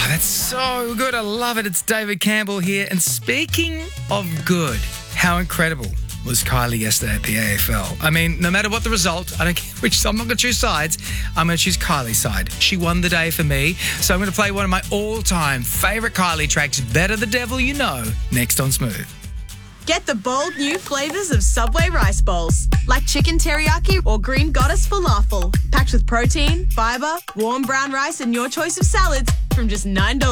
Oh, that's so good. I love it. It's David Campbell here. And speaking of good, how incredible was Kylie yesterday at the AFL? I mean, no matter what the result, I don't care which, I'm not going to choose sides. I'm going to choose Kylie's side. She won the day for me. So I'm going to play one of my all-time favourite Kylie tracks, Better the Devil You Know, next on Smooth. Get the bold new flavours of Subway rice bowls, like chicken teriyaki or green goddess falafel, packed with protein, fibre, warm brown rice and your choice of salads from just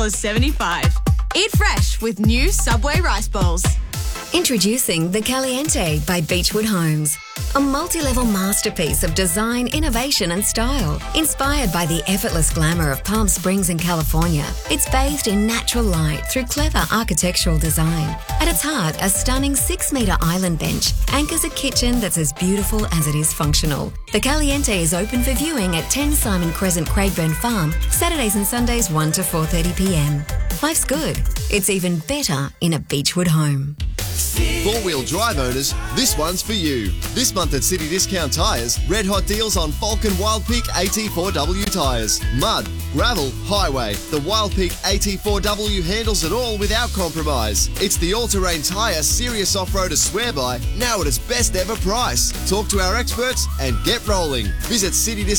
$9.75. Eat fresh with new Subway rice bowls. Introducing the Caliente by Beechwood Homes. A multi-level masterpiece of design, innovation and style. Inspired by the effortless glamour of Palm Springs in California, it's bathed in natural light through clever architectural design. At its heart, a stunning 6-metre island bench anchors a kitchen that's as beautiful as it is functional. The Caliente is open for viewing at 10 Simon Crescent, Craigburn Farm, Saturdays and Sundays 1 to 4:30pm. Life's good. It's even better in a Beechwood home. Four-wheel drive owners, this one's for you. This month at City Discount Tyres, red hot deals on Falcon Wild Peak AT4W tyres. Mud, gravel, highway. The Wild Peak AT4W handles it all without compromise. It's the all-terrain tyre serious off-roaders swear by, now at its best ever price. Talk to our experts and get rolling. Visit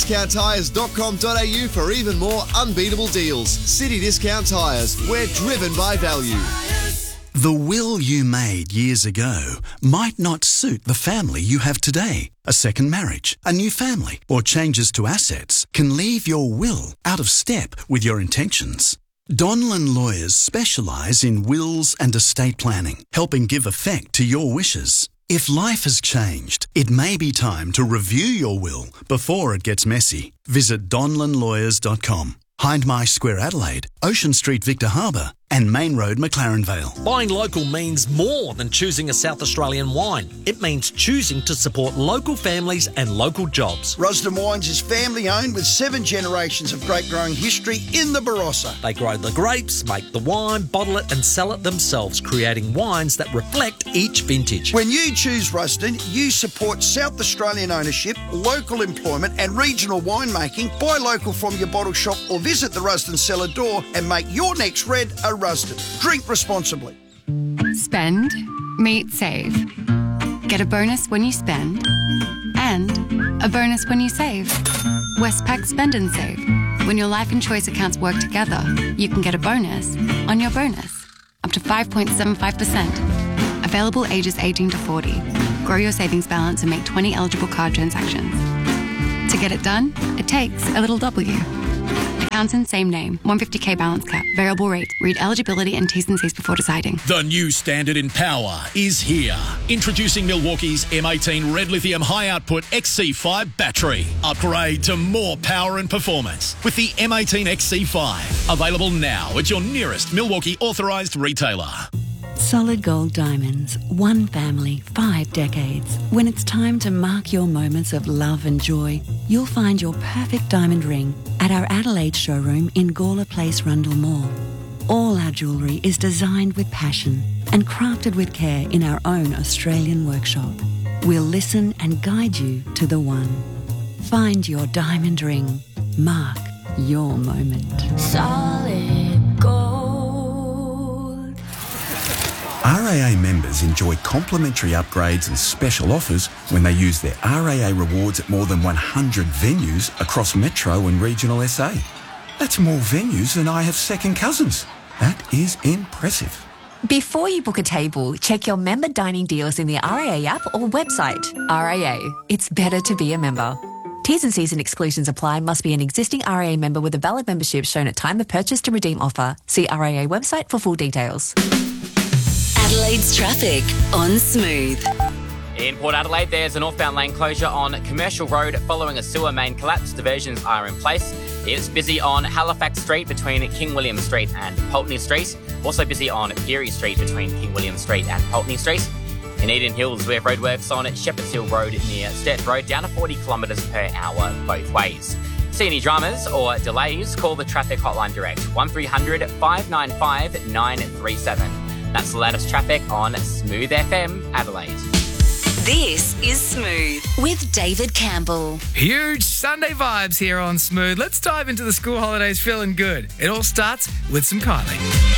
citydiscounttires.com.au for even more unbeatable deals. City Discount Tyres, we're driven by value. The will you made years ago might not suit the family you have today. A second marriage, a new family, or changes to assets can leave your will out of step with your intentions. Donlan Lawyers specialise in wills and estate planning, helping give effect to your wishes. If life has changed, it may be time to review your will before it gets messy. Visit donlanlawyers.com. Hindmarsh Square, Adelaide, Ocean Street, Victor Harbour, and Main Road, McLaren Vale. Buying local means more than choosing a South Australian wine. It means choosing to support local families and local jobs. Rusden Wines is family-owned with 7 generations of grape-growing history in the Barossa. They grow the grapes, make the wine, bottle it and sell it themselves, creating wines that reflect each vintage. When you choose Rusden, you support South Australian ownership, local employment and regional winemaking. Buy local from your bottle shop or visit the Rusden cellar door and make your next red a Rusden. Drink responsibly. Spend, meet, save. Get a bonus when you spend and a bonus when you save. Westpac Spend and Save. When your life and choice accounts work together, you can get a bonus on your bonus, up to 5.75%. Available ages 18 to 40. Grow your savings balance and make 20 eligible card transactions. To get it done, it takes a little W. Accountant, same name. 150k balance cap. Variable rate. Read eligibility and T's and C's before deciding. The new standard in power is here. Introducing Milwaukee's M18 Red Lithium High Output XC5 battery. Upgrade to more power and performance with the M18 XC5. Available now at your nearest Milwaukee authorised retailer. Solid Gold Diamonds, one family, 5 decades. When it's time to mark your moments of love and joy, you'll find your perfect diamond ring at our Adelaide showroom in Gawler Place, Rundle Mall. All our jewellery is designed with passion and crafted with care in our own Australian workshop. We'll listen and guide you to the one. Find your diamond ring. Mark your moment. Solid Gold. RAA members enjoy complimentary upgrades and special offers when they use their RAA rewards at more than 100 venues across Metro and regional SA. That's more venues than I have second cousins. That is impressive. Before you book a table, check your member dining deals in the RAA app or website. RAA, it's better to be a member. T's and C's and exclusions apply. Must be an existing RAA member with a valid membership shown at time of purchase to redeem offer. See RAA website for full details. Adelaide's traffic on Smooth. In Port Adelaide, there's a northbound lane closure on Commercial Road following a sewer main collapse. Diversions are in place. It's busy on Halifax Street between King William Street and Pulteney Street. Also busy on Peary Street between King William Street and Pulteney Street. In Eden Hills, we have roadworks on Shepherds Hill Road near Sturt Road, down to 40 kilometres per hour both ways. See any dramas or delays, call the traffic hotline direct, 1300 595 937. That's the latest traffic on Smooth FM Adelaide. This is Smooth with David Campbell. Huge Sunday vibes here on Smooth. Let's dive into the school holidays feeling good. It all starts with some Kylie.